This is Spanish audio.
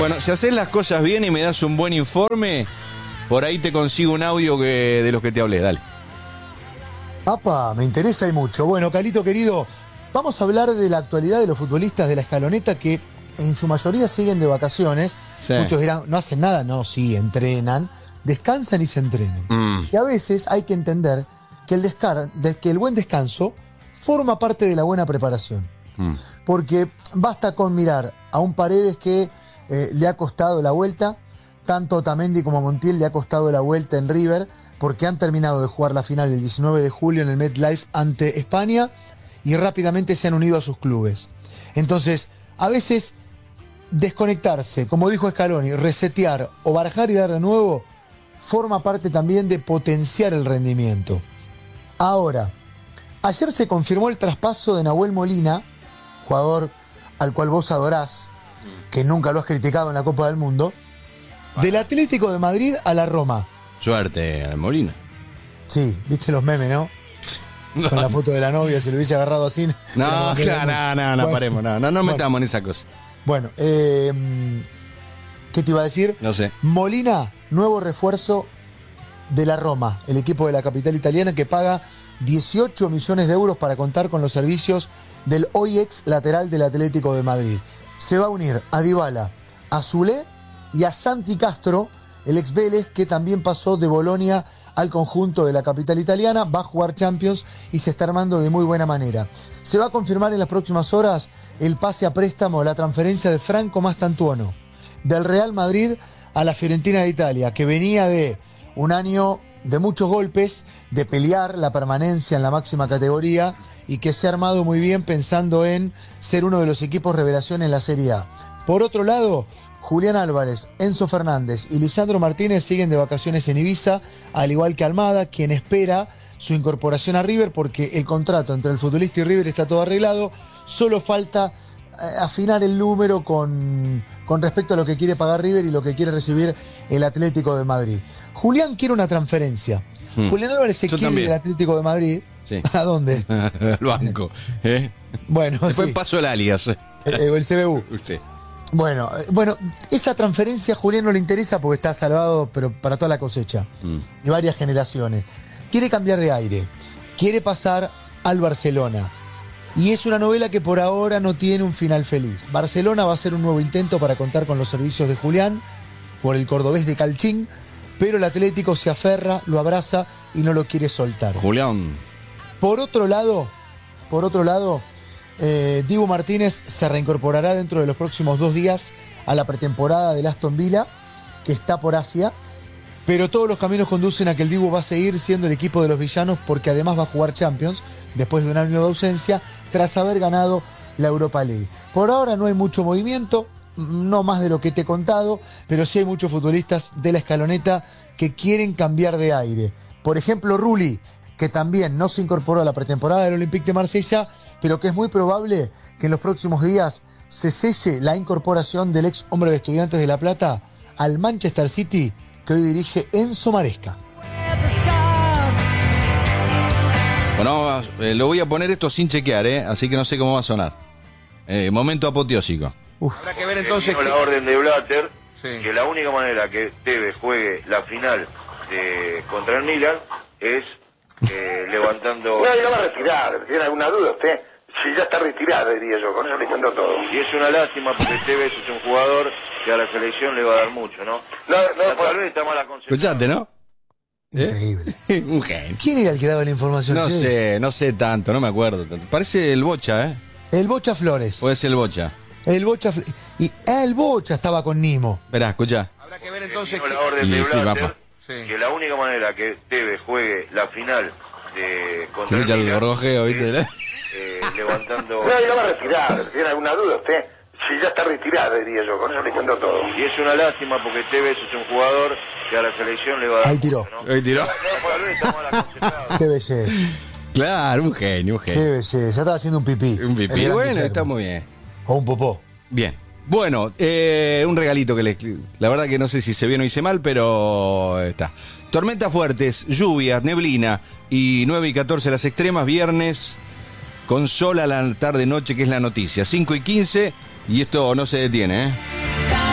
Bueno, si haces las cosas bien y me das un buen informe, por ahí te consigo un audio de los que te hablé, dale. Papá, me interesa y mucho. Bueno, Calito querido, vamos a hablar de la actualidad de los futbolistas de la Escaloneta que en su mayoría siguen de vacaciones. Sí. Muchos dirán, no hacen nada. No, sí, entrenan, descansan y se entrenan. Y a veces hay que entender que el buen descanso forma parte de la buena preparación. Porque basta con mirar a un Paredes que le ha costado la vuelta, tanto Otamendi como Montiel le ha costado la vuelta en River, porque han terminado de jugar la final el 19 de julio en el MetLife ante España y rápidamente se han unido a sus clubes. Entonces, a veces desconectarse, como dijo Scaloni, resetear o barajar y dar de nuevo, forma parte también de potenciar el rendimiento. Ahora, ayer se confirmó el traspaso de Nahuel Molina, jugador al cual vos adorás, que nunca lo has criticado en la Copa del Mundo, del Atlético de Madrid a la Roma. Suerte al Molina. Sí, viste los memes, ¿no? No. Con la foto de la novia, se lo hubiese agarrado así. No, claro, paremos, no metamos en esa cosa. Bueno, ¿qué te iba a decir? No sé. Molina, nuevo refuerzo de la Roma, el equipo de la capital italiana que paga 18 millones de euros para contar con los servicios del hoy ex lateral del Atlético de Madrid. Se va a unir a Dybala, a Zule y a Santi Castro, el ex Vélez, que también pasó de Bolonia al conjunto de la capital italiana, va a jugar Champions y se está armando de muy buena manera. Se va a confirmar en las próximas horas el pase a préstamo, la transferencia de Franco Mastantuono, del Real Madrid a la Fiorentina de Italia, que venía de un año de muchos golpes, de pelear la permanencia en la máxima categoría y que se ha armado muy bien pensando en ser uno de los equipos revelación en la Serie A. Por otro lado, Julián Álvarez, Enzo Fernández y Lisandro Martínez siguen de vacaciones en Ibiza, al igual que Almada, quien espera su incorporación a River porque el contrato entre el futbolista y River está todo arreglado. Solo falta afinar el número con respecto a lo que quiere pagar River y lo que quiere recibir el Atlético de Madrid. Julián quiere una transferencia. Julián Álvarez se quiere del Atlético de Madrid. Sí. ¿A dónde? Al banco. Bueno, después sí. paso el alias. El CBU. Sí. Bueno, esa transferencia a Julián no le interesa porque está salvado, pero para toda la cosecha y varias generaciones. Quiere cambiar de aire, quiere pasar al Barcelona. Y es una novela que por ahora no tiene un final feliz. Barcelona va a hacer un nuevo intento para contar con los servicios de Julián por el cordobés de Calchín, pero el Atlético se aferra, lo abraza y no lo quiere soltar. Julián. Por otro lado, Dibu Martínez se reincorporará dentro de los próximos 2 días a la pretemporada del Aston Villa, que está por Asia, pero todos los caminos conducen a que el Dibu va a seguir siendo el equipo de los villanos porque además va a jugar Champions después de un año de ausencia tras haber ganado la Europa League. Por ahora no hay mucho movimiento, no más de lo que te he contado, pero sí hay muchos futbolistas de la Escaloneta que quieren cambiar de aire. Por ejemplo, Rulli, que también no se incorporó a la pretemporada del Olympique de Marsella, pero que es muy probable que en los próximos días se selle la incorporación del ex hombre de Estudiantes de La Plata al Manchester City, que hoy dirige Enzo Maresca. Bueno, lo voy a poner esto sin chequear, así que no sé cómo va a sonar. Momento apoteósico. Habrá que ver entonces la orden de Blatter, sí, que la única manera que Tevez juegue la final contra el Milan es levantando... No, no va a retirar, ¿tiene alguna duda usted? Si ya está retirado, diría yo, con eso le cuento todo. Y es una lástima porque Tevez es un jugador que a la selección le va a dar mucho, ¿no? Tal vez está mal aconsejado. Escuchate, ¿no? Increíble. Un genio. ¿Quién era el que daba la información? No sé tanto, no me acuerdo tanto. Parece el Bocha, El Bocha Flores. Puede ser el Bocha. El Bocha estaba con Nimo. Esperá, escuchá. habrá que ver entonces la orden de sí, Blatter, sí, que la única manera que Tevez juegue la final contra el escucha el Milan gorgojeo, ¿viste? es levantando... No, no va a retirar, ¿tiene alguna duda usted? Si ya está retirado, diría yo, con eso le cuento todo. Y es una lástima porque Tevez es un jugador que a la selección le va a dar Ahí tiró. mucho, ¿no? Ahí tiró. Tal vez está mal aconsejado. Qué belleza. Claro, un genio. Qué belleza. Ya estaba haciendo un pipí. Un pipí. El gran Bueno, Guillermo. está muy bien. O un popó. Bien. Bueno, un regalito que la verdad que no sé si se bien o hice mal, pero está. Tormentas fuertes, lluvias, neblina y 9 y 14 las extremas, viernes con sol a la tarde-noche, que es la noticia. 5 y 15 y esto no se detiene, ¿eh?